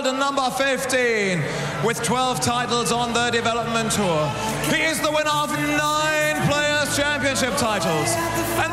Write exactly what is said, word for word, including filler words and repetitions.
number fifteen, with twelve titles on the development tour. He is the winner of nine Players' Championship titles. And